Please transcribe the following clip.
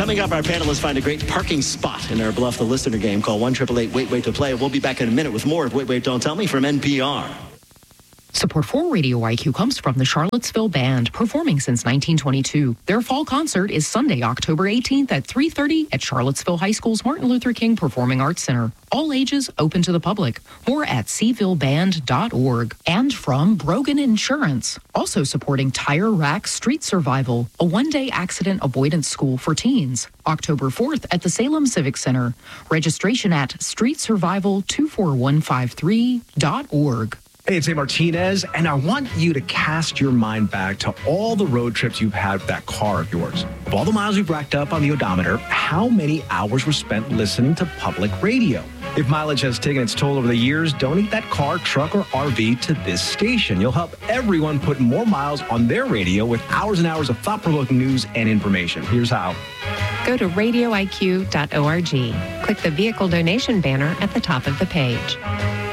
Coming up, our panelists find a great parking spot in our Bluff the Listener game. Call 1-888-WAIT-WAIT to play. We'll be back in a minute with more of Wait, Wait, Don't Tell Me from NPR. Support for Radio IQ comes from the Charlottesville Band, performing since 1922. Their fall concert is Sunday, October 18th at 3:30 at Charlottesville High School's Martin Luther King Performing Arts Center. All ages, open to the public. More at cvilleband.org. And from Brogan Insurance, also supporting Tire Rack Street Survival, a one-day accident avoidance school for teens. October 4th at the Salem Civic Center. Registration at streetsurvival24153.org. Hey, it's A. Martinez, and I want you to cast your mind back to all the road trips you've had with that car of yours. Of all the miles you've racked up on the odometer, how many hours were spent listening to public radio? If mileage has taken its toll over the years, donate that car, truck, or RV to this station. You'll help everyone put more miles on their radio with hours and hours of thought-provoking news and information. Here's how. Go to radioiq.org. Click the vehicle donation banner at the top of the page.